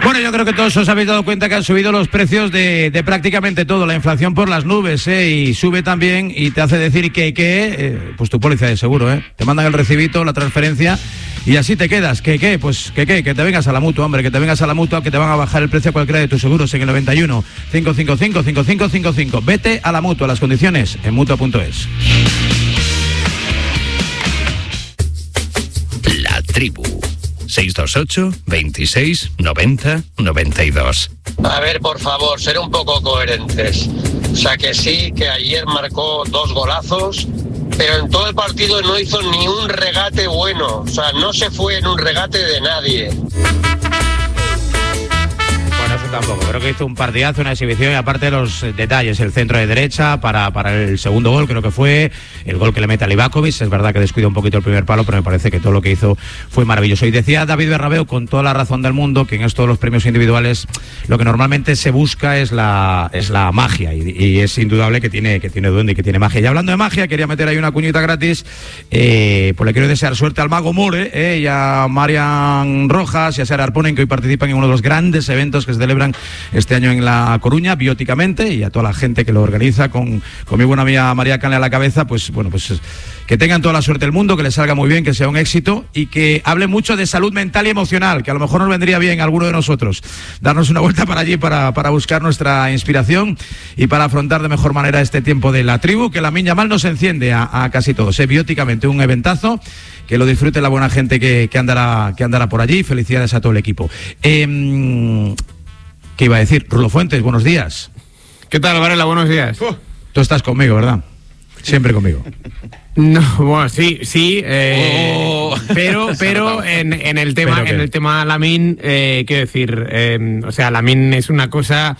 Bueno, yo creo que todos os habéis dado cuenta que han subido los precios de prácticamente todo, la inflación por las nubes, y sube también y te hace decir pues tu póliza de seguro, te mandan el recibito, la transferencia y así te quedas, que te vengas a la Mutua, hombre, que te vengas a la Mutua, que te van a bajar el precio a cualquiera de tus seguros en el 91 555 5555. Vete a la Mutua, las condiciones en Mutua.es. La Tribu 628 26 90 92. A ver, por favor, ser un poco coherentes. O sea, que sí, que ayer marcó 2 golazos, pero en todo el partido no hizo ni un regate bueno. O sea, no se fue en un regate de nadie. Bueno, eso tampoco. Creo que hizo un partidazo, una exhibición, y aparte de los detalles, el centro de derecha para el segundo gol, creo que fue el gol que le mete a Livakovic. Es verdad que descuida un poquito el primer palo, pero me parece que todo lo que hizo fue maravilloso. Y decía David Bernabéu, con toda la razón del mundo, que en estos los premios individuales lo que normalmente se busca es la magia, y es indudable que tiene duende y que tiene magia. Y hablando de magia, quería meter ahí una cuñita gratis, pues le quiero desear suerte al Mago More, y a Marian Rojas y a Sara Arponen, que hoy participan en uno de los grandes eventos que se celebran este año en La Coruña, Bióticamente, y a toda la gente que lo organiza, con mi buena amiga María Canle a la cabeza. Pues bueno, pues que tengan toda la suerte del mundo, que les salga muy bien, que sea un éxito, y que hable mucho de salud mental y emocional, que a lo mejor nos vendría bien a alguno de nosotros darnos una vuelta para allí para buscar nuestra inspiración y para afrontar de mejor manera este tiempo de La Tribu, que Lamine Yamal nos enciende a casi todos. Bióticamente, un eventazo, que lo disfrute la buena gente que andará por allí. Felicidades a todo el equipo. ¿Qué iba a decir? Rulo Fuentes, buenos días. ¿Qué tal, Varela? Buenos días. Tú estás conmigo, ¿verdad? Siempre conmigo. No, bueno, sí, pero en el tema Lamine, quiero decir, o sea, Lamine es una cosa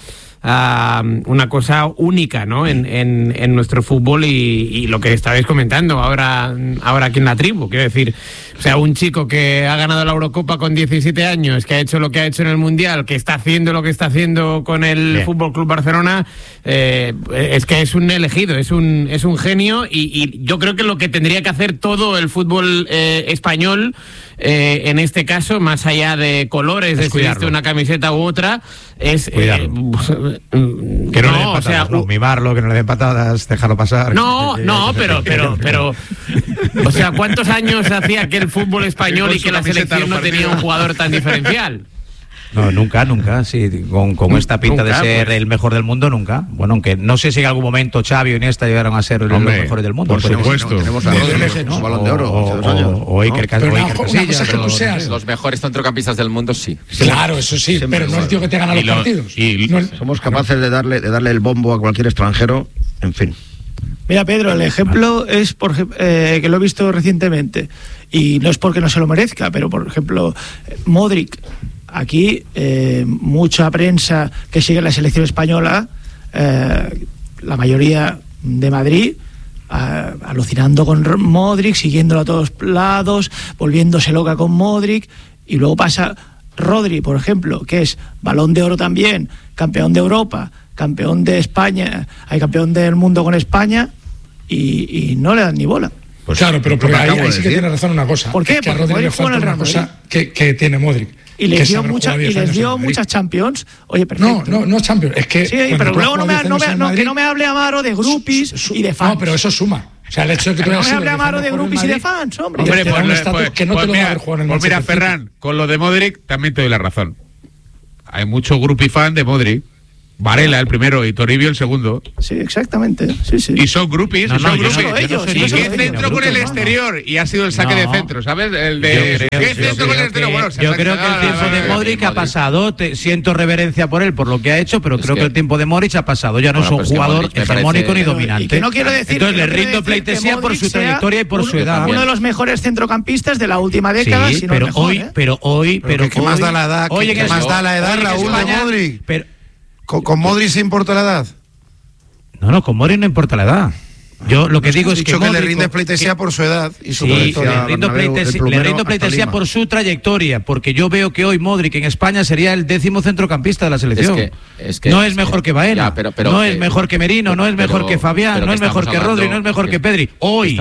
única, ¿no? En nuestro fútbol, y lo que estabais comentando ahora aquí en La Tribu, quiero decir, o sea, un chico que ha ganado la Eurocopa con 17 años, que ha hecho lo que ha hecho en el Mundial, que está haciendo lo que está haciendo con el Fútbol Club Barcelona, es que es un elegido, es un genio, y yo creo que lo que tendría que hacer todo el fútbol español, en este caso, más allá de colores, de si viste una camiseta u otra, es que no le den patadas, mimarlo, que no le den patadas, dejarlo pasar. No, pero o sea, ¿cuántos años hacía que el fútbol español y que la selección no tenía un jugador tan diferencial? No, nunca, sí, con esta pinta de ser el mejor del mundo, nunca. Bueno, aunque no sé si en algún momento Xavi o Iniesta llegaron a ser los mejores del mundo. Por supuesto. Tenemos a Rodri, ¿no? Balón de Oro, hace 2 años. O Iker Casillas. Que tú seas los mejores centrocampistas del mundo, sí. Claro, eso sí, pero no es tío que te gana los partidos. Somos capaces de darle el bombo a cualquier extranjero, en fin. Mira, Pedro, el ejemplo es que lo he visto recientemente, y no es porque no se lo merezca, pero por ejemplo, Modric. Aquí mucha prensa que sigue la selección española, la mayoría de Madrid, alucinando con Modric, siguiéndolo a todos lados, volviéndose loca con Modric, y luego pasa Rodri, por ejemplo, que es Balón de Oro también, campeón de Europa, campeón de España, hay campeón del mundo con España, y no le dan ni bola. Pues claro, pero ahí sí que tiene razón una cosa. ¿Por qué? Es que a Rodri le falta una cosa que tiene Modric. Y les dio muchas Champions. Oye, perfecto. No Champions. Es que. Sí, pero luego que no me hable Amaro de groupies y de fans. No, pero eso suma. O sea, el hecho de que tú no me hable Amaro de groupies y de fans, hombre. Que no te lo va a haber jugado en el mira, Ferran, con lo de Modric también te doy la razón. Hay mucho groupie fan de Modric. Varela el primero y Toribio el segundo. Sí, exactamente. Sí. Y son groupies. ¿Y qué centro con el exterior? Y ha sido el saque de centro, ¿sabes? El de ¿qué centro con el exterior? Bueno, yo creo que el tiempo de Modric ha pasado. Siento reverencia por él, por lo que ha hecho, pero creo que el tiempo de Modric ha pasado. Ya no es un jugador hegemónico ni dominante. No quiero decir. Entonces le rindo pleitesía por su trayectoria y por su edad. Uno de los mejores centrocampistas de la última década. Sí, pero hoy. ¿Qué más da la edad? ¿Qué más da la edad, Raúl, de Modric? ¿Con Modric se importa la edad? No, con Modric no importa la edad. Yo lo que digo es que Modric, le rinde pleitesía por su edad y su trayectoria. Le rindo pleitesía por su trayectoria, porque yo veo que hoy Modric en España sería el 10º centrocampista de la selección. No es mejor que Baena, no es mejor que Merino, no es mejor que Fabián, no es mejor que Rodri, no es mejor que Pedri. Hoy,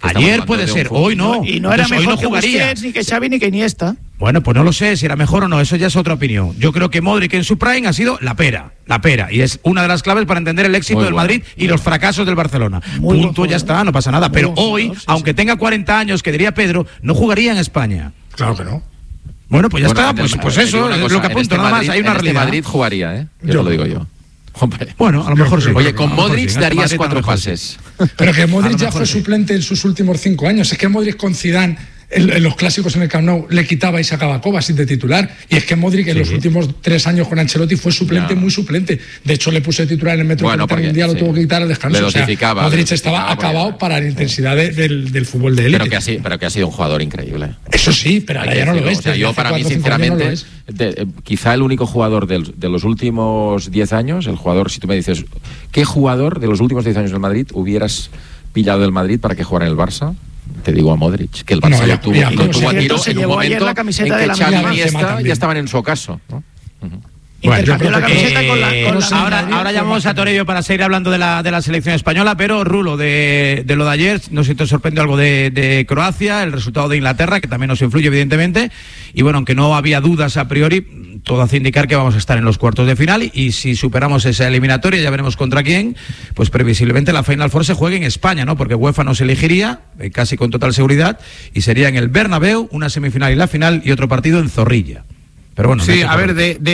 Ayer puede ser, hoy no. Y no era entonces, mejor que jugaría. Busquets, ni que Xavi, ni que Iniesta. Bueno, pues no lo sé si era mejor o no, eso ya es otra opinión. Yo creo que Modric en su prime ha sido la pera, y es una de las claves para entender el éxito del Madrid y los fracasos del Barcelona. Punto, ya está, no pasa nada. Pero hoy, aunque tenga 40 años, que diría Pedro, no jugaría en España. Claro que no. Bueno, pues ya está, pues eso es lo que apunto, nada más, hay una realidad. Madrid jugaría, yo lo digo yo. Hombre. Bueno, a lo mejor sí. Oye, con Modric darías 4 pases. Pero que Modric ya fue suplente en sus últimos 5 años. Es que Modric con Zidane en los clásicos en el Camp Nou le quitaba y sacaba Kovacic de titular. Y es que Modric en los últimos 3 años con Ancelotti fue suplente, muy suplente. De hecho, le puse titular en el Metropolitano Mundial, lo tuvo que quitar al descanso. Modric estaba acabado para la intensidad del fútbol de élite. Pero que ha sido un jugador increíble. Eso sí, pero ahora ya no lo ves. Yo, para mí, sinceramente, quizá el único jugador de los últimos 10 años, el jugador, si tú me dices, ¿qué jugador de los últimos 10 años del Madrid hubieras pillado del Madrid para que jugara en el Barça? Te digo a Modric, que el Barça lo tuvo a tiro en un momento en que Xavi y Iniesta ya estaban en su ocaso, ¿no? Intercambió la camiseta con ahora llamamos a Torello para seguir hablando de la selección española, pero Rulo, de lo de ayer, no sé si te sorprendió algo de Croacia, el resultado de Inglaterra, que también nos influye evidentemente, y bueno, aunque no había dudas a priori, todo hace indicar que vamos a estar en los cuartos de final, y si superamos esa eliminatoria, ya veremos contra quién, pues previsiblemente la Final Four se juegue en España, ¿no? Porque UEFA nos elegiría, casi con total seguridad, y sería en el Bernabéu, una semifinal y la final, y otro partido en Zorrilla. Pero bueno, sí, a ver,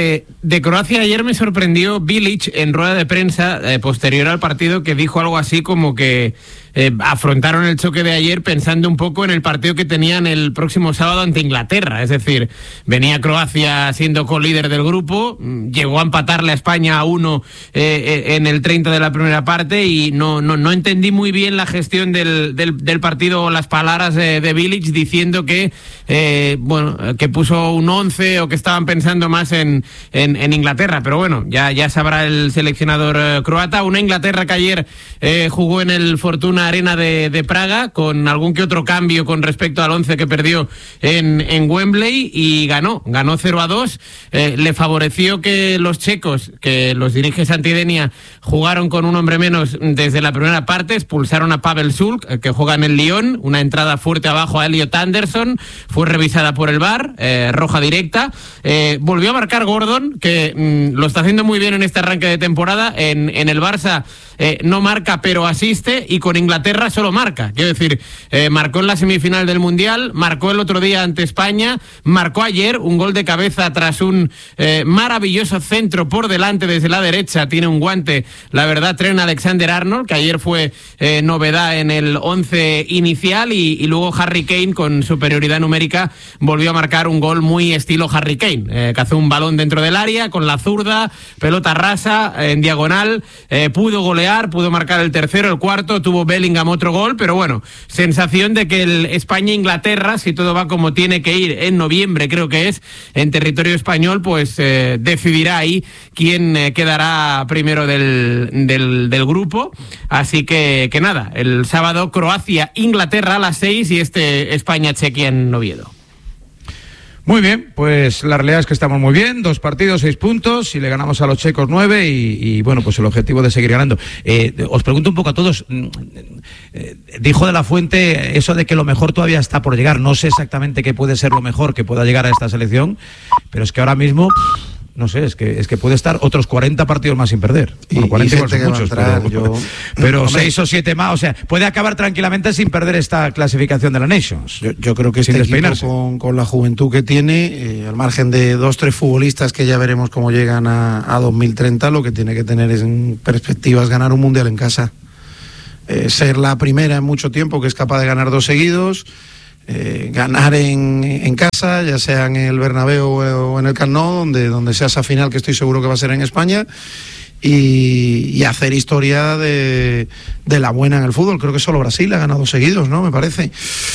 de Croacia ayer me sorprendió Bilic en rueda de prensa posterior al partido, que dijo algo así como que afrontaron el choque de ayer pensando un poco en el partido que tenían el próximo sábado ante Inglaterra. Es decir, venía Croacia siendo co-líder del grupo, llegó a empatarle a España a 1 en el 30 de la primera parte, y no entendí muy bien la gestión del partido, las palabras de Bilic diciendo que que puso un 11 o que estaban pensando más en Inglaterra. Pero bueno, ya sabrá el seleccionador croata. Una Inglaterra que ayer jugó en el Fortuna Arena de Praga, con algún que otro cambio con respecto al 11 que perdió en Wembley, y ganó 0-2. Le favoreció que los checos, que los dirige Santidenia, jugaron con un hombre menos desde la primera parte, expulsaron a Pavel Šulc, que juega en el Lyon, una entrada fuerte abajo a Elliot Anderson, fue revisada por el VAR, roja directa. Volvió a marcar Gordon, que lo está haciendo muy bien en este arranque de temporada. En el Barça no marca, pero asiste, y con Inglaterra solo marca. Quiero decir, marcó en la semifinal del Mundial, marcó el otro día ante España, marcó ayer un gol de cabeza tras un maravilloso centro por delante desde la derecha. Tiene un guante, la verdad, Trent Alexander-Arnold, que ayer fue novedad en el 11 inicial, y luego Harry Kane, con superioridad numérica, volvió a marcar un gol muy estilo Harry Kane. Cazó un balón dentro del área con la zurda, pelota rasa, en diagonal, pudo golear, pudo marcar el tercero, el cuarto, tuvo Bellingham otro gol, pero bueno, sensación de que el España-Inglaterra, si todo va como tiene que ir en noviembre, creo que es, en territorio español, pues decidirá ahí quién quedará primero del grupo. Así que nada, el sábado Croacia-Inglaterra a las 6 y España-Chequia en Oviedo. Muy bien, pues la realidad es que estamos muy bien, 2 partidos, 6 puntos, y le ganamos a los checos 9, y bueno, pues el objetivo de seguir ganando. Os pregunto un poco a todos, dijo De la Fuente eso de que lo mejor todavía está por llegar. No sé exactamente qué puede ser lo mejor que pueda llegar a esta selección, pero es que ahora mismo, no sé, es que puede estar otros 40 partidos más sin perder. Y 40 gente que muchos, va a entrar, pero 6 o 7 más, o sea, puede acabar tranquilamente sin perder esta clasificación de la Nations. Yo creo que este equipo con la juventud que tiene, al margen de 2-3 futbolistas que ya veremos cómo llegan a 2030, lo que tiene que tener es en perspectivas ganar un mundial en casa. Ser la primera en mucho tiempo que es capaz de ganar 2 seguidos. Ganar en casa, ya sea en el Bernabéu o en el Camp Nou, donde sea esa final, que estoy seguro que va a ser en España, y hacer historia de la buena en el fútbol. Creo que solo Brasil ha ganado 2 seguidos, ¿no? Me parece.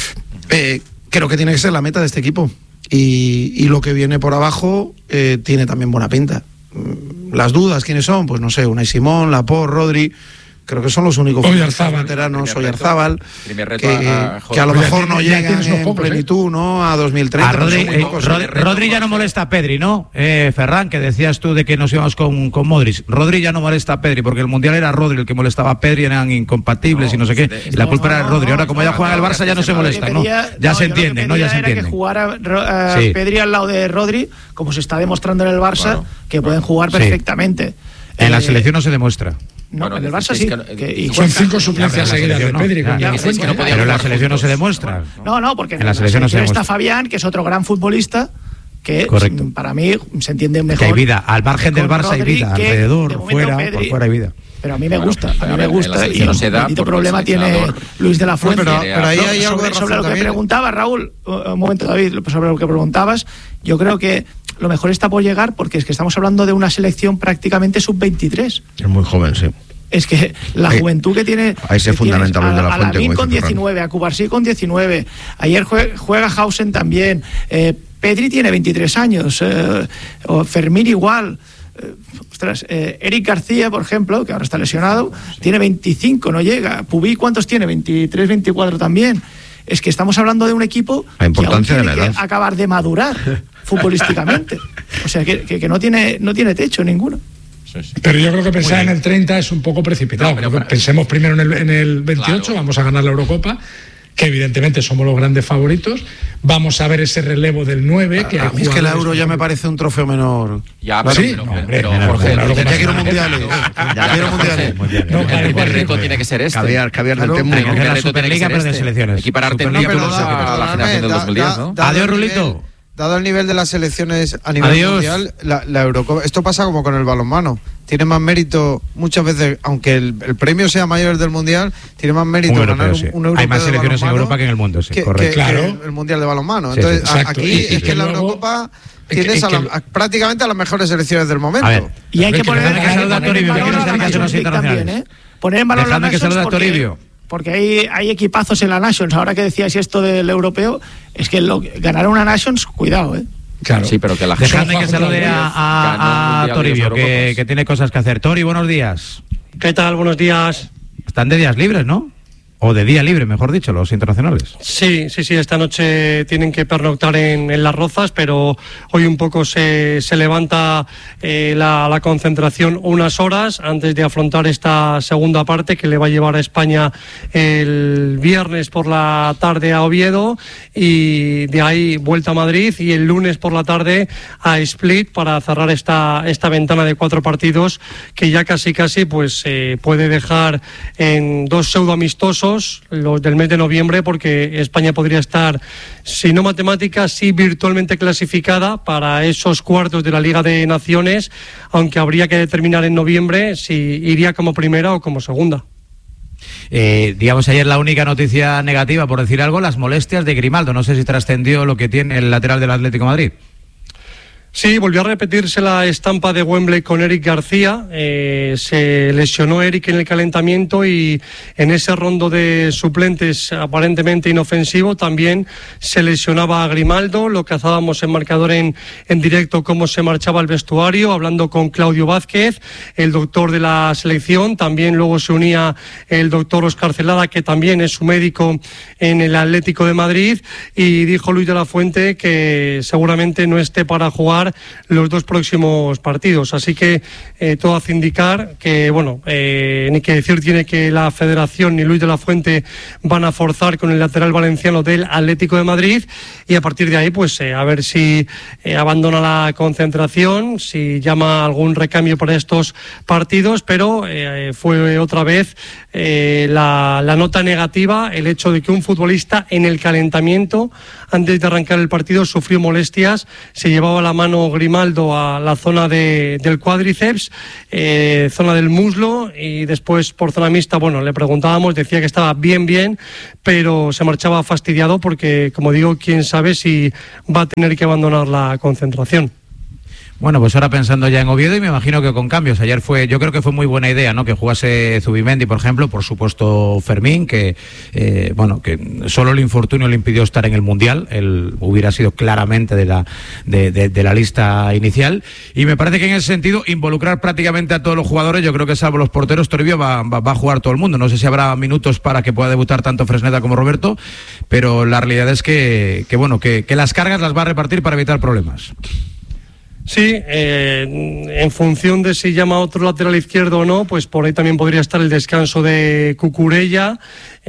Creo que tiene que ser la meta de este equipo, y lo que viene por abajo tiene también buena pinta. Las dudas, ¿quiénes son? Pues no sé, Unai Simón, Laporte, Rodri. Creo que son los únicos veteranos, Oyarzábal, que a lo mejor no llegan en plenitud, ¿no? A 2030. Rodri ya no molesta a Pedri, ¿no? Ferran, que decías tú de que nos íbamos con Modric. Rodri ya no molesta a Pedri, porque el Mundial era Rodri el que molestaba a Pedri, eran incompatibles y no sé qué. Y la culpa era de Rodri. Ahora, como ya juega el Barça, ya no se molesta, ¿no? Ya se entiende, ¿no? Ya se entiende. Que jugara Pedri al lado de Rodri, como se está demostrando en el Barça, que pueden jugar perfectamente. En la selección no se demuestra. No, en el Barça sí. Son 5 suplencias seguidas de Pedri. Pero en la selección no se demuestra. No, porque en la selección no se demuestra. Está Fabián, que es otro gran futbolista, que para mí se entiende mejor. Que hay vida, al margen del Barça hay vida, alrededor, fuera, por fuera hay vida. Pero a mí me gusta, y no se da el problema tiene Luis de la Fuente. Pero ahí hay algo sobre lo que preguntaba Raúl, un momento David, sobre lo que preguntabas, yo creo que lo mejor está por llegar, porque es que estamos hablando de una selección prácticamente sub-23. Es muy joven, sí. Es que la juventud que tiene... Ahí se fundamenta Luis de la Fuente. A Lavín con 19, a Cubarsí con 19, ayer juega Hausen también, Pedri tiene 23 años, o Fermín igual... Eric García, por ejemplo, que ahora está lesionado, tiene 25, no llega. Pubí, ¿cuántos tiene? 23, 24 también. Es que estamos hablando de un equipo que aún tiene que acabar de madurar futbolísticamente. O sea, que no tiene techo ninguno. Pero yo creo que pensar en el 30 es un poco precipitado. Pensemos primero en el 28, claro. Vamos a ganar la Eurocopa, que evidentemente somos los grandes favoritos. Vamos a ver ese relevo del 9. Que es que el Euro ya me parece un trofeo menor. Ya, pero Jorge, ya quiero mundiales. Ya quiero mundiales. El reto tiene que ser este. Caviar del tema. La Superliga, pero de selecciones. Equipararte en títulos a la generación del 2010, ¿no? Adiós, Rulito. Dado el nivel de las selecciones a nivel mundial, la Eurocopa, esto pasa como con el balonmano. Tiene más mérito muchas veces, aunque el premio sea mayor del mundial, tiene más mérito ganar un europeo. Hay más selecciones en Europa que en el mundo, sí, correcto. Que el mundial de balonmano. Entonces, aquí es que la Eurocopa tienes prácticamente a las mejores selecciones del momento. Y hay que poner en valor la Nations porque hay equipazos en la Nations. Ahora que decíais esto del europeo, es que ganar una Nations, cuidado, Claro. Sí, pero que la gente... Dejadme que salude a Toribio, que tiene cosas que hacer. Tori, buenos días. ¿Qué tal? Buenos días. Están de días libres, ¿no? O de día libre, mejor dicho, los internacionales. Sí, esta noche tienen que pernoctar en Las Rozas, pero hoy un poco se levanta la concentración unas horas antes de afrontar esta segunda parte que le va a llevar a España el viernes por la tarde a Oviedo, y de ahí vuelta a Madrid, y el lunes por la tarde a Split para cerrar esta ventana de 4 partidos que ya casi pues puede dejar en 2 pseudo amistosos, los del mes de noviembre, porque España podría estar, si no matemáticas, sí virtualmente clasificada para esos cuartos de la Liga de Naciones, aunque habría que determinar en noviembre si iría como primera o como segunda. Digamos, ayer la única noticia negativa, por decir algo, las molestias de Grimaldo. No sé si trascendió lo que tiene el lateral del Atlético de Madrid. Sí, volvió a repetirse la estampa de Wembley con Eric García. Se lesionó Eric en el calentamiento, y en ese rondo de suplentes aparentemente inofensivo también se lesionaba a Grimaldo. Lo cazábamos en marcador en directo, cómo se marchaba el vestuario, hablando con Claudio Vázquez, el doctor de la selección. También luego se unía el doctor Óscar Celada, que también es su médico en el Atlético de Madrid, y dijo Luis de la Fuente que seguramente no esté para jugar los 2 próximos partidos. Así que todo hace indicar que, ni que decir tiene que la Federación ni Luis de la Fuente van a forzar con el lateral valenciano del Atlético de Madrid, y a partir de ahí pues a ver si abandona la concentración, si llama algún recambio para estos partidos, pero fue otra vez la nota negativa el hecho de que un futbolista en el calentamiento, antes de arrancar el partido, sufrió molestias, se llevaba la mano Grimaldo a la zona del cuádriceps, zona del muslo, y después por zona mixta, le preguntábamos, decía que estaba bien, pero se marchaba fastidiado porque, como digo, quién sabe si va a tener que abandonar la concentración. Bueno, pues ahora pensando ya en Oviedo, y me imagino que con cambios. Ayer yo creo que fue muy buena idea, ¿no? Que jugase Zubimendi, por ejemplo, por supuesto Fermín, que que solo el infortunio le impidió estar en el Mundial. Él hubiera sido claramente de la lista inicial. Y me parece que en ese sentido, involucrar prácticamente a todos los jugadores, yo creo que salvo los porteros, Toribio va a jugar todo el mundo. No sé si habrá minutos para que pueda debutar tanto Fresneda como Roberto, pero la realidad es que las cargas las va a repartir para evitar problemas. Sí, en función de si llama otro lateral izquierdo o no, pues por ahí también podría estar el descanso de Cucurella.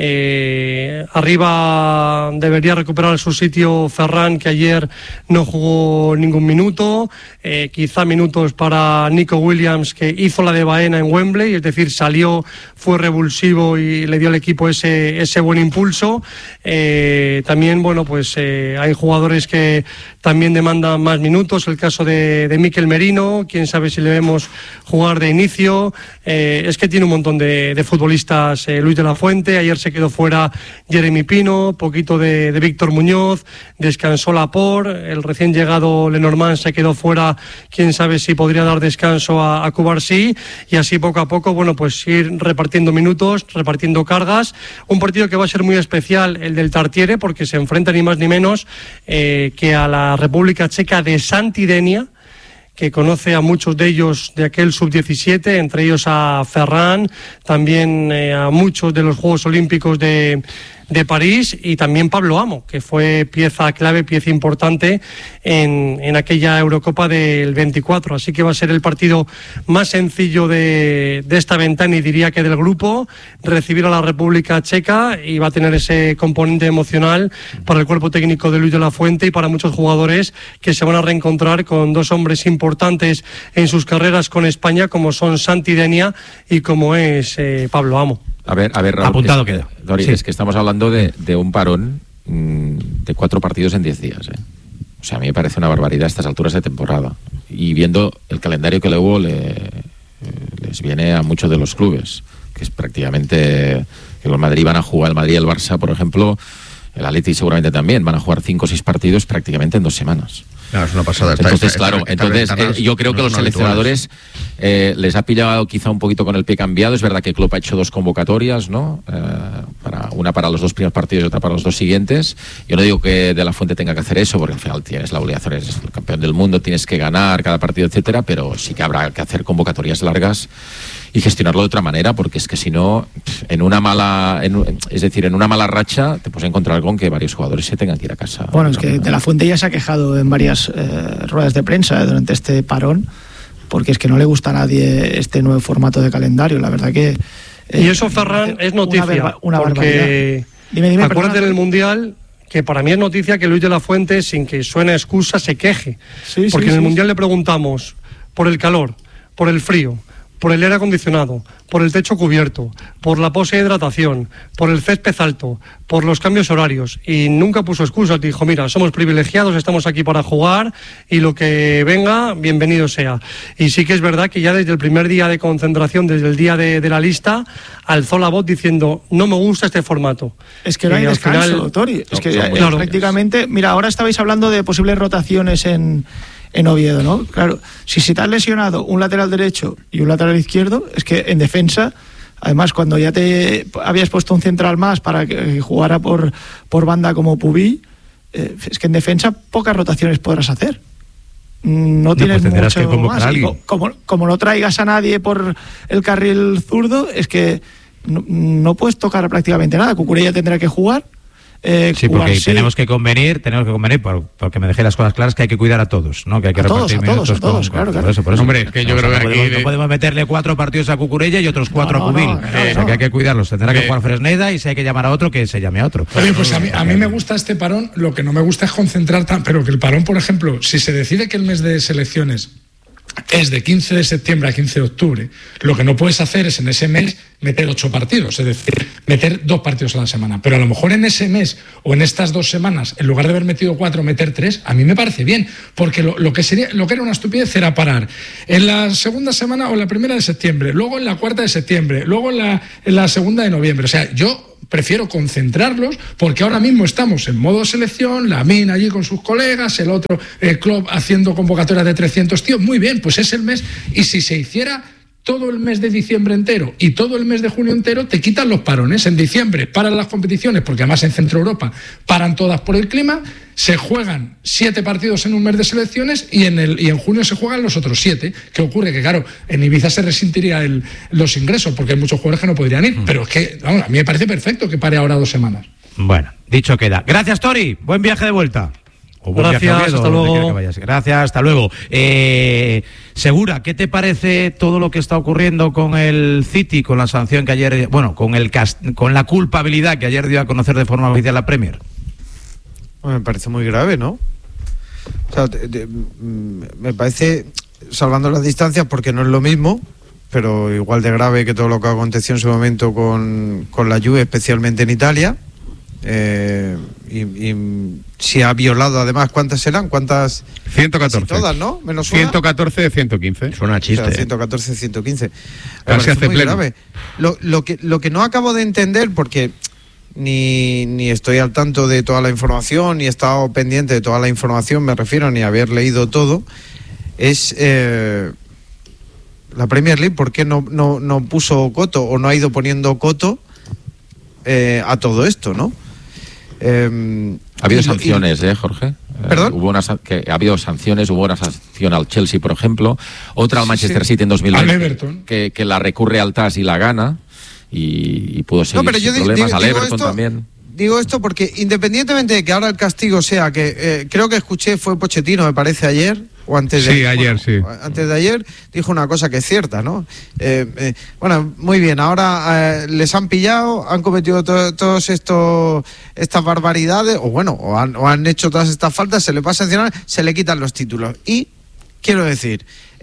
Arriba debería recuperar su sitio Ferran, que ayer no jugó ningún minuto. Quizá minutos para Nico Williams, que hizo la de Baena en Wembley, es decir, salió, fue revulsivo y le dio al equipo ese buen impulso. También, pues hay jugadores que también demandan más minutos. El caso de Mikel Merino, quién sabe si le vemos jugar de inicio. Es que tiene un montón de futbolistas. Luis de la Fuente, ayer se quedó fuera Jeremy Pino, poquito de Víctor Muñoz, descansó Laporte, el recién llegado Lenormand se quedó fuera, quién sabe si podría dar descanso a Cubarsí, y así poco a poco, pues ir repartiendo minutos, repartiendo cargas. Un partido que va a ser muy especial, el del Tartiere, porque se enfrenta ni más ni menos que a la República Checa de Santidenia, que conoce a muchos de ellos de aquel sub-17, entre ellos a Ferran, también a muchos de los Juegos Olímpicos de París, y también Pablo Amo, que fue pieza clave, pieza importante en aquella Eurocopa del 24. Así que va a ser el partido más sencillo de esta ventana, y diría que del grupo, recibir a la República Checa, y va a tener ese componente emocional para el cuerpo técnico de Luis de la Fuente y para muchos jugadores que se van a reencontrar con dos hombres importantes en sus carreras con España, como son Santi Denia y como es Pablo Amo. A ver, Raúl, apuntado queda. Dori, sí. Es que estamos hablando de un parón de 4 partidos en 10 días. O sea, a mí me parece una barbaridad a estas alturas de temporada. Y viendo el calendario que luego les viene a muchos de los clubes, que es prácticamente que el Madrid van a jugar, el Madrid y el Barça, por ejemplo, el Atleti seguramente también, van a jugar 5 o 6 partidos prácticamente en 2 semanas. Claro, es una pasada. Yo creo que los seleccionadores les ha pillado quizá un poquito con el pie cambiado. Es verdad que Klopp ha hecho 2 convocatorias, ¿no? Una para los 2 primeros partidos y otra para los 2 siguientes. Yo no digo que De la Fuente tenga que hacer eso, porque al final tienes la obligación, eres el campeón del mundo, tienes que ganar cada partido, etcétera, pero sí que habrá que hacer convocatorias largas y gestionarlo de otra manera, porque es que si no, en una mala racha te puedes encontrar con que varios jugadores se tengan que ir a casa. Bueno, es que De la Fuente ya se ha quejado en varias ruedas de prensa durante este parón, porque es que no le gusta a nadie este nuevo formato de calendario. La verdad que y eso, Ferran, es noticia, una porque dime, acuérdate del Mundial, que para mí es noticia que Luis de la Fuente, sin que suene excusa, se queje, porque en el Mundial le preguntamos por el calor, por el frío, por el aire acondicionado, por el techo cubierto, por la pose de hidratación, por el césped alto, por los cambios horarios, y nunca puso excusas. Dijo, mira, somos privilegiados, estamos aquí para jugar, y lo que venga, bienvenido sea. Y sí que es verdad que ya desde el primer día de concentración, desde el día de la lista, alzó la voz diciendo, no me gusta este formato. Es que no hay descanso, Tori. Es que claro, prácticamente, mira, ahora estabais hablando de posibles rotaciones en Oviedo, ¿no? Claro, si te has lesionado un lateral derecho y un lateral izquierdo, es que en defensa, además, cuando ya te habías puesto un central más para que jugara por banda como Pubill, es que en defensa pocas rotaciones podrás hacer. No tienes mucho más. Como no traigas a nadie por el carril zurdo, es que no puedes tocar prácticamente nada. Cucurella tendrá que jugar. Sí, porque tenemos que convenir, porque me dejé las cosas claras, que hay que cuidar a todos, ¿no? Que hay que repartir minutos. Claro. Por eso. Hombre, que yo creo que aquí no podemos meterle 4 partidos a Cucurella y otros 4 a Pubill. O sea, que hay que cuidarlos. Tendrá que jugar Fresneda, y si hay que llamar a otro, que se llame a otro. Oye, pues a mí me gusta este parón. Lo que no me gusta es concentrar pero que el parón, por ejemplo, si se decide que el mes de selecciones es de 15 de septiembre a 15 de octubre, lo que no puedes hacer es en ese mes meter 8 partidos, es decir, meter 2 partidos a la semana. Pero a lo mejor en ese mes o en estas 2 semanas, en lugar de haber metido 4, meter 3, a mí me parece bien, porque lo que era una estupidez era parar en la segunda semana o en la primera de septiembre, luego en la cuarta de septiembre, luego en la segunda de noviembre. O sea, yo prefiero concentrarlos, porque ahora mismo estamos en modo selección, Lamine allí con sus colegas, el otro Klopp haciendo convocatorias de 300 tíos. Muy bien, pues es el mes, y si se hiciera todo el mes de diciembre entero y todo el mes de junio entero, te quitan los parones. En diciembre paran las competiciones, porque además en Centro Europa paran todas por el clima, se juegan 7 partidos en un mes de selecciones y en junio se juegan los otros 7. ¿Qué ocurre? Que claro, en Ibiza se resentiría los ingresos, porque hay muchos jugadores que no podrían ir, pero es que vamos, a mí me parece perfecto que pare ahora 2 semanas. Bueno, dicho queda. Gracias, Tori. Buen viaje de vuelta. Gracias, hasta luego. Gracias, hasta luego. Segura, ¿qué te parece todo lo que está ocurriendo con el City, con la sanción que ayer, bueno, con la culpabilidad que ayer dio a conocer de forma oficial la Premier? Bueno, me parece muy grave, ¿no? O sea, me parece, salvando las distancias, porque no es lo mismo, pero igual de grave que todo lo que aconteció en su momento con la Juve, especialmente en Italia. Y si ha violado, además, ¿cuántas eran? ¿Cuántas? 114. Todas, ¿no? Menos una. 114 de 115. Suena chiste. O sea, 114 de 115. Casi hace pleno. Grave. Lo que no acabo de entender, porque ni estoy al tanto de toda la información, ni he estado pendiente de toda la información, me refiero, ni haber leído todo, es la Premier League, ¿por qué no puso coto o no ha ido poniendo coto a todo esto, ¿no? Ha habido sanciones, Jorge. ¿Perdón? Ha habido sanciones, hubo una sanción al Chelsea, por ejemplo, otra al Manchester City en 2020, al Everton, que la recurre al TAS y la gana, y pudo seguir sin problemas. Al Everton también. Digo esto porque, independientemente de que ahora el castigo sea que creo que escuché, fue Pochettino, me parece, ayer o antes de ayer. Antes de ayer dijo una cosa que es cierta, ¿no? Bueno, muy bien, ahora les han pillado, han cometido todos estas barbaridades, o han hecho todas estas faltas, se les va a sancionar, se le quitan los títulos. Y quiero decir,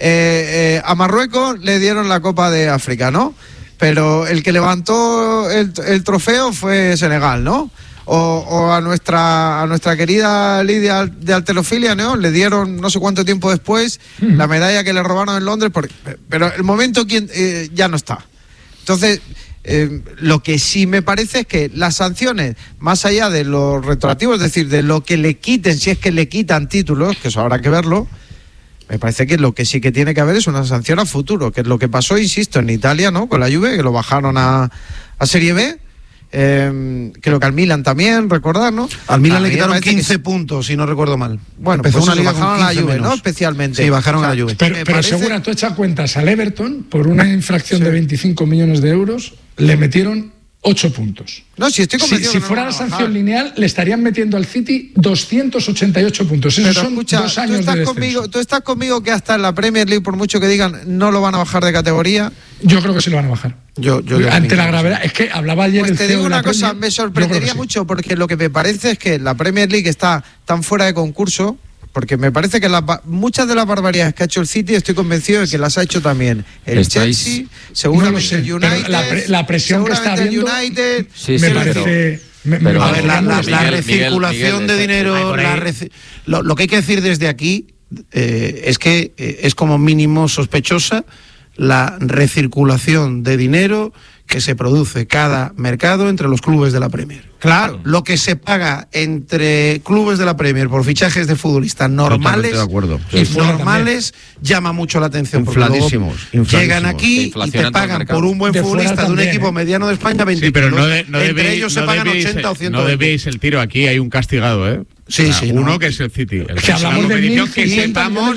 a Marruecos le dieron la Copa de África, ¿no? Pero el que levantó el trofeo fue Senegal, ¿no? O a nuestra querida Lidia de halterofilia, ¿no? Le dieron no sé cuánto tiempo después la medalla que le robaron en Londres, pero el momento ya no está. Entonces, lo que sí me parece es que las sanciones, más allá de lo retroactivo, es decir, de lo que le quiten, si es que le quitan títulos, que eso habrá que verlo, me parece que lo que sí que tiene que haber es una sanción a futuro, que es lo que pasó, insisto, en Italia, ¿no? Con la Juve, que lo bajaron a Serie B. Creo que al Milan también, recordar, ¿no? Al Milan le quitaron 15 puntos, si no recuerdo mal. Bueno, empezó pues una liga bajaron con a la Juve, menos. ¿no? Especialmente. Sí, bajaron a la Juve. Pero Segura, tú echas cuentas al Everton, por una infracción de 25 millones de euros, le metieron 8 puntos. No, si estoy convencido. Si fuera la sanción lineal, le estarían metiendo al City 288 puntos. Esos son 2 años de descenso. ¿Tú estás conmigo que hasta en la Premier League, por mucho que digan, no lo van a bajar de categoría? Yo creo que sí lo van a bajar. Yo ante la gravedad. Es que hablaba ayer el CEO. Te digo una cosa, Premier, me sorprendería mucho, porque lo que me parece es que la Premier League está tan fuera de concurso, porque me parece que muchas de las barbaridades que ha hecho el City, estoy convencido de que las ha hecho también el Chelsea, seguramente el United. La presión que está habiendo United, me parece... a ver, la recirculación de dinero, lo que hay que decir desde aquí es que es como mínimo sospechosa la recirculación de dinero que se produce cada mercado entre los clubes de la Premier. Claro. Lo que se paga entre clubes de la Premier por fichajes de futbolistas normales, de acuerdo. normales, llama mucho la atención. Infladísimos. Llegan aquí y te pagan por un buen futbolista de un equipo mediano de España 20 pero entre ellos se pagan 80 o 100. No debéis el tiro, aquí hay un castigado, ¿eh? Sí, uno que es el City. El que hablamos de que sepamos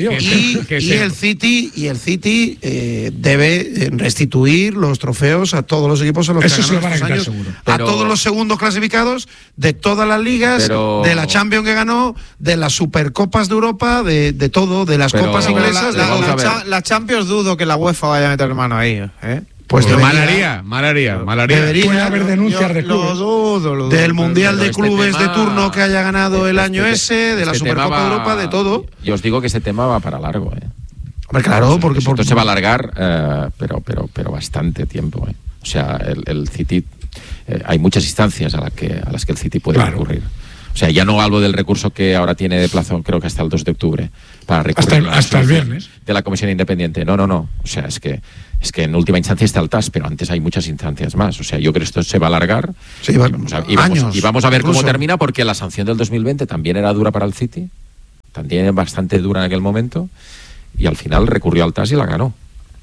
y el City debe restituir los trofeos a todos los equipos a los eso que se lo van a años, seguro. a todos los segundos clasificados de todas las ligas, de la Champions que ganó, de las Supercopas de Europa, de todo, de las copas inglesas. La Champions dudo que la UEFA vaya a meter mano ahí, ¿eh? Pues mal haría. Puede haber denuncias de clubes. Lo dudo. Del Mundial de Clubes de turno que haya ganado el año ese, de la Supercopa de Europa, de todo. Yo os digo que ese tema va para largo, Hombre, claro, porque esto se va a alargar, pero bastante tiempo, O sea, el City, hay muchas instancias a las que el City puede recurrir. O sea, ya no hablo del recurso que ahora tiene de plazo, creo que hasta el 2 de octubre, para recurrir hasta el viernes. De la Comisión Independiente. No. O sea, es que en última instancia está el TAS, pero antes hay muchas instancias más. O sea, yo creo que esto se va a alargar. Sí, y vamos a ver incluso cómo termina, porque la sanción del 2020 también era dura para el City, también bastante dura en aquel momento, y al final recurrió al TAS y la ganó.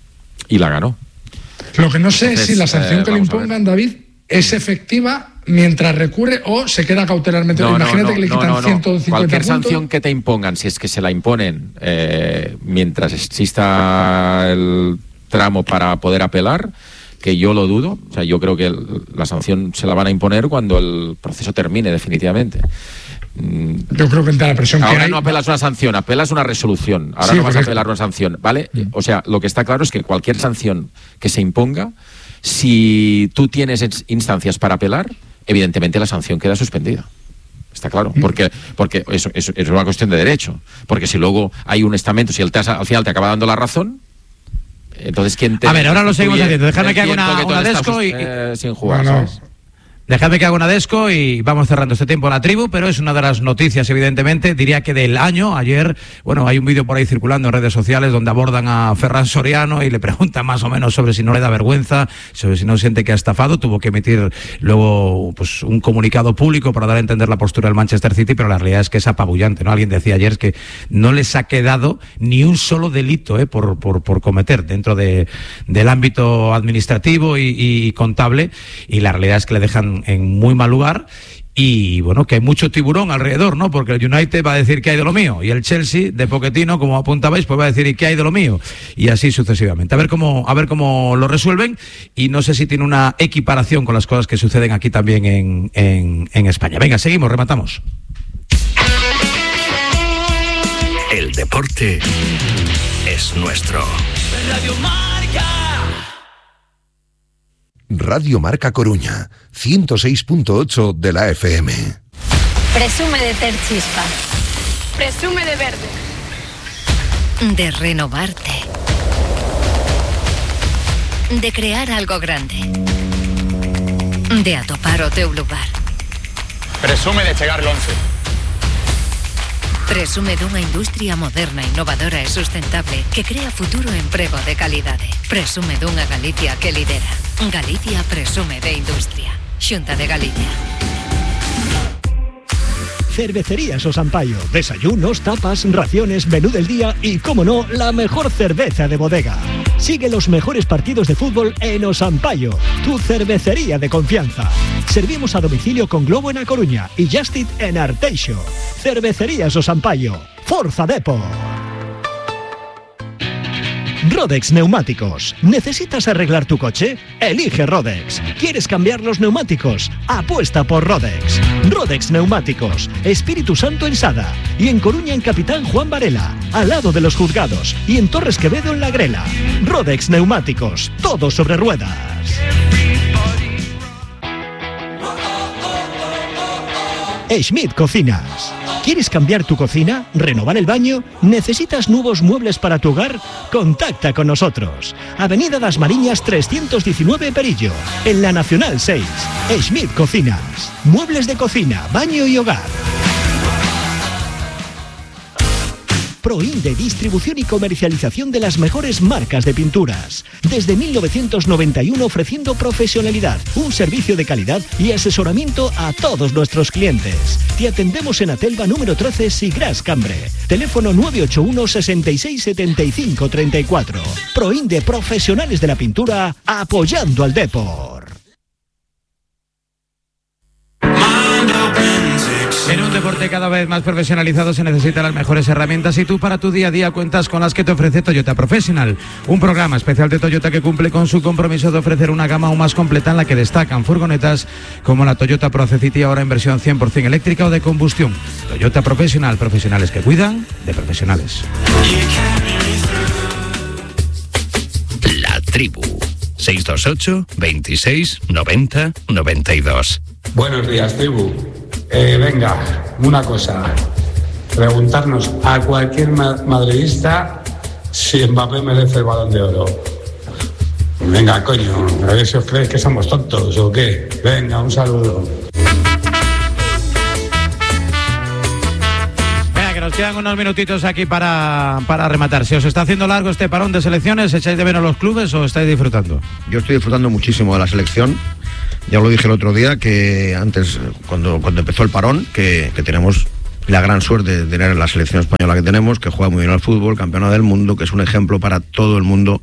Lo que no sé es si la sanción que le vamos a impongan, David, es efectiva mientras recurre o se queda cautelarmente. Imagínate que le quitan 150 Cualquier puntos. sanción que te impongan, si es que se la imponen mientras exista el tramo para poder apelar, que yo lo dudo. O sea, yo creo que la sanción se la van a imponer cuando el proceso termine definitivamente. Yo creo que entre la presión ahora que hay... no apelas una sanción, apelas una resolución. Ahora no vas a apelar una sanción, ¿vale? O sea, lo que está claro es que cualquier sanción que se imponga, si tú tienes instancias para apelar, evidentemente la sanción queda suspendida. Está claro, porque eso es una cuestión de derecho. Porque si luego hay un estamento, si el TAS al final te acaba dando la razón, entonces ¿quién te... A ver, ahora lo seguimos haciendo. Déjame que haga una desco y... sin jugar, ¿sabes? Dejadme que haga una desco y vamos cerrando este tiempo la tribu, pero es una de las noticias, evidentemente, diría que del año. Ayer, bueno, hay un vídeo por ahí circulando en redes sociales donde abordan a Ferran Soriano y le preguntan más o menos sobre si no le da vergüenza, sobre si no siente que ha estafado. Tuvo que emitir luego pues un comunicado público para dar a entender la postura del Manchester City, pero la realidad es que es apabullante, ¿no? Alguien decía ayer que no les ha quedado ni un solo delito por cometer dentro del ámbito administrativo y contable, y la realidad es que le dejan en muy mal lugar. Y bueno, que hay mucho tiburón alrededor, ¿no? Porque el United va a decir que hay de lo mío, y el Chelsea de Pochettino, como apuntabais, pues va a decir ¿y qué hay de lo mío? Y así sucesivamente. A ver cómo lo resuelven, y no sé si tiene una equiparación con las cosas que suceden aquí también en España. Venga, seguimos, rematamos. El deporte es nuestro. Radio Marca. Radio Marca Coruña, 106.8 de la FM. Presume de ter chispa. Presume de verde. De renovarte. De crear algo grande. De atopar o teu lugar. Presume de chegar al 11. Presume dunha industria moderna, innovadora e sustentable que crea futuro e emprego de calidade. Presume dunha Galicia que lidera. Galicia presume de industria. Xunta de Galicia. Cervecerías O Sampaio. Desayunos, tapas, raciones, menú del día y, como no, la mejor cerveza de bodega. Sigue los mejores partidos de fútbol en O Sampaio, tu cervecería de confianza. Servimos a domicilio con Globo en A Coruña y Just Eat en Arteixo. Cervecerías O Sampaio. Forza Depor. Rodex Neumáticos. ¿Necesitas arreglar tu coche? Elige Rodex. ¿Quieres cambiar los neumáticos? Apuesta por Rodex. Rodex Neumáticos. Espíritu Santo en Sada. Y en Coruña en Capitán Juan Varela, al lado de los juzgados. Y en Torres Quevedo en La Grela. Rodex Neumáticos. Todo sobre ruedas. Schmidt Cocinas. ¿Quieres cambiar tu cocina? ¿Renovar el baño? ¿Necesitas nuevos muebles para tu hogar? Contacta con nosotros. Avenida Das Mariñas 319 Perillo, en la Nacional 6. Schmidt Cocinas. Muebles de cocina, baño y hogar. Proinde, distribución y comercialización de las mejores marcas de pinturas. Desde 1991 ofreciendo profesionalidad, un servicio de calidad y asesoramiento a todos nuestros clientes. Te atendemos en Atelva número 13, Sigras Cambre. Teléfono 981 66 75 34. Proinde, profesionales de la pintura, apoyando al Depor. En un deporte cada vez más profesionalizado se necesitan las mejores herramientas, y tú para tu día a día cuentas con las que te ofrece Toyota Professional, un programa especial de Toyota que cumple con su compromiso de ofrecer una gama aún más completa en la que destacan furgonetas como la Toyota Proce City, ahora en versión 100% eléctrica o de combustión. Toyota Professional, profesionales que cuidan de profesionales. La tribu, 628 26 90 92. Buenos días, tribu. Venga, una cosa. Preguntarnos a cualquier madridista si Mbappé merece el Balón de Oro. Venga, coño, a ver si os creéis que somos tontos o qué. Venga, un saludo. Quedan unos minutitos aquí para rematar. ¿Se os está haciendo largo este parón de selecciones? ¿Echáis de menos los clubes o estáis disfrutando? Yo estoy disfrutando muchísimo de la selección. Ya lo dije el otro día, que antes, cuando empezó el parón, que tenemos la gran suerte de tener la selección española que tenemos, que juega muy bien al fútbol, campeona del mundo, que es un ejemplo para todo el mundo,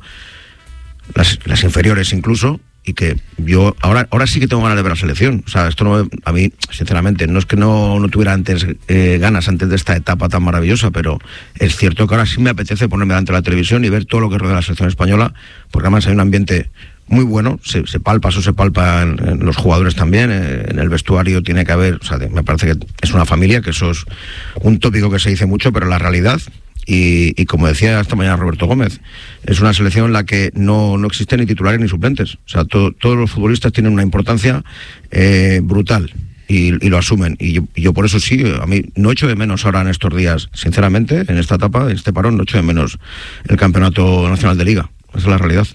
las inferiores incluso, y que yo ahora sí que tengo ganas de ver la selección. O sea, esto a mí, sinceramente, no es que no tuviera antes ganas antes de esta etapa tan maravillosa, pero es cierto que ahora sí me apetece ponerme delante de la televisión y ver todo lo que rodea la selección española, porque además hay un ambiente muy bueno, se palpa en los jugadores también, en el vestuario tiene que haber, o sea, me parece que es una familia, que eso es un tópico que se dice mucho, pero la realidad, y como decía esta mañana Roberto Gómez, es una selección en la que no existen ni titulares ni suplentes, o sea, todos los futbolistas tienen una importancia brutal. Y lo asumen, y yo por eso sí, a mí no echo de menos ahora en estos días, sinceramente, en esta etapa, en este parón, no echo de menos el Campeonato Nacional de Liga, esa es la realidad.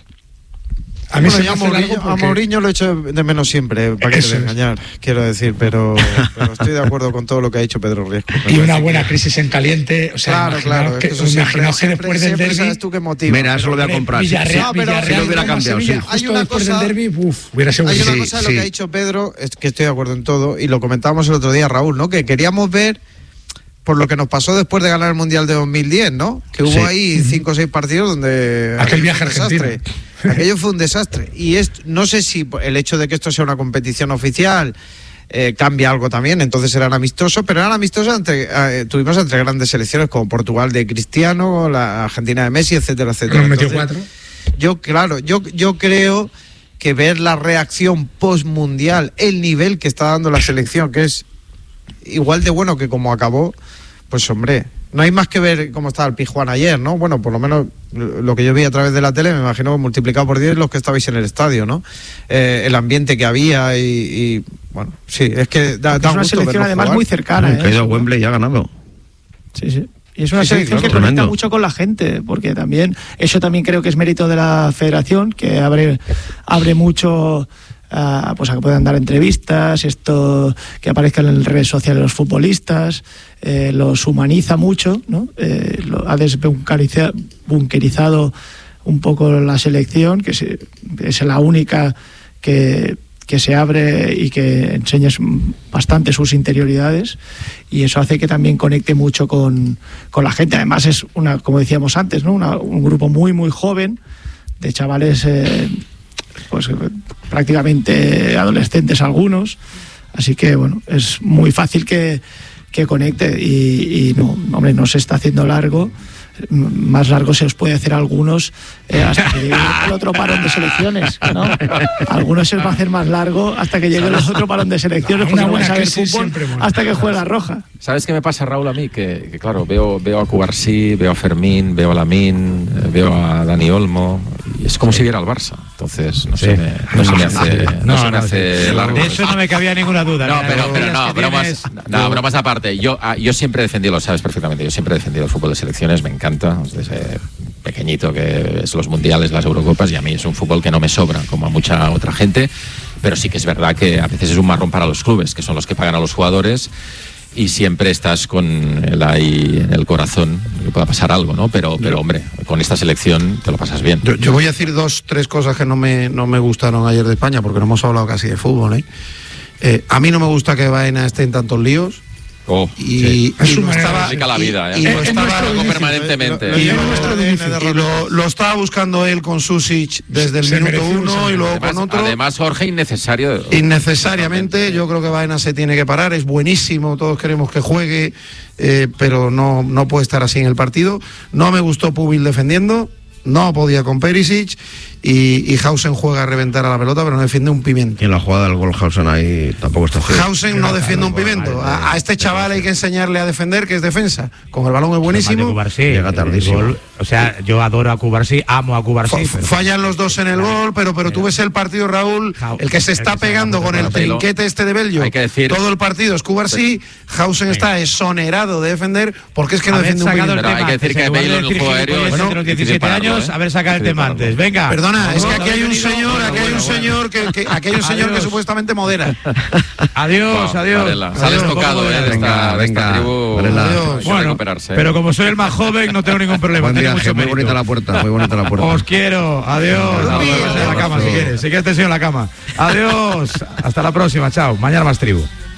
A mí a Mourinho lo echo de menos siempre, para que te engañar, quiero decir, pero estoy de acuerdo con todo lo que ha dicho Pedro Riesco. Y una buena crisis en caliente, o sea, claro, que imaginaos que después del derbi, sabes tú qué motiva. Mira, eso lo voy a comprar. Villarreal, si lo hubiera cambiado, sí. Hay una cosa del derbi, hubiera sido hay una cosa de lo que ha dicho Pedro, es que estoy de acuerdo en todo, y lo comentábamos el otro día, Raúl, ¿no? Que queríamos ver por lo que nos pasó después de ganar el Mundial de 2010, ¿no? Que hubo ahí 5 o 6 partidos donde... Aquel viaje argentino. Aquello fue un desastre. Y no sé si el hecho de que esto sea una competición oficial cambia algo también, entonces eran amistosos, pero eran amistosos tuvimos entre grandes selecciones como Portugal de Cristiano, la Argentina de Messi, etcétera, etcétera. Nos metió 4. Yo creo que ver la reacción post-mundial, el nivel que está dando la selección, que es igual de bueno que como acabó, pues hombre, no hay más que ver cómo estaba el Pizjuán ayer, ¿no? Bueno, por lo menos lo que yo vi a través de la tele, me imagino multiplicado por 10 los que estabais en el estadio, ¿no? El ambiente que había y bueno, sí, es que da es una gusto selección además jugar. muy cercana. Ha ido a Wembley y ha ganado. Sí. Y es una selección que conecta mucho con la gente, porque también eso también creo que es mérito de la federación, que abre mucho pues a que puedan dar entrevistas, esto que aparezcan en redes sociales los futbolistas, los humaniza mucho, ¿no? Ha desbunkerizado un poco la selección, que es la única que se abre y que enseña bastante sus interioridades, y eso hace que también conecte mucho con la gente. Además es como decíamos antes, ¿no? Un grupo muy muy joven de chavales pues prácticamente adolescentes algunos, así que bueno, es muy fácil que conecte y no se está haciendo largo. Más largo se os puede hacer a algunos hasta que llegue el otro parón de selecciones, ¿no? Algunos se os va a hacer más largo hasta que llegue el otro parón de selecciones, porque no vais a ver fútbol hasta que juegue la Roja. ¿Sabes qué me pasa, Raúl, a mí? Que claro, veo a Cubarsí, veo a Fermín, veo a Lamín, veo a Dani Olmo, y es como si viera al Barça. Entonces, no se me hace largo. De eso no me cabía ninguna duda. Bromas aparte. Yo siempre he defendido, lo sabes perfectamente, yo siempre he defendido el fútbol de selecciones, me encanta, desde pequeñito, que es los mundiales, las Eurocopas, y a mí es un fútbol que no me sobra, como a mucha otra gente, pero sí que es verdad que a veces es un marrón para los clubes, que son los que pagan a los jugadores, y siempre estás con el ahí en el corazón que pueda pasar algo, ¿no? Pero hombre, con esta selección te lo pasas bien. Yo voy a decir 2-3 cosas que no me gustaron ayer de España, porque no hemos hablado casi de fútbol, a mí no me gusta que Baena esté en tantos líos. Lo estaba buscando él con Susic desde el minuto 1 y luego con otro. Además, Jorge, innecesariamente. Yo creo que Baena se tiene que parar, es buenísimo, todos queremos que juegue, pero no puede estar así en el partido. No me gustó Pubil defendiendo, no podía con Perisic, y Hausen juega a reventar a la pelota, pero no defiende un pimiento. Y en la jugada del gol Hausen ahí tampoco está feo. Hausen no defiende un pimiento. A este chaval hay que enseñarle a defender, que es defensa. Con el balón es buenísimo. Llega tardísimo. O sea, yo adoro a Cubarsí, amo a Cubarsí. Fallan los dos en el gol, pero tú ves el partido, Raúl, el que se está pegando con el trinquete este de Bello. Todo el partido es Cubarsí. Hausen está exonerado de defender porque es que no defiende un pero hay que decir que Bale en el juego aéreo es de los 17 años, haber sacado el tema antes. Venga. Perdona, es que aquí hay un señor, que supuestamente modera. Adiós. Varela, sales tocado de esta tribu. Bueno, pero como soy el más joven, no tengo ningún problema. Muy bonita la puerta, Os quiero, adiós. A la cama si quieres te enseño la cama. Adiós, hasta la próxima, chao. Mañana más tribu.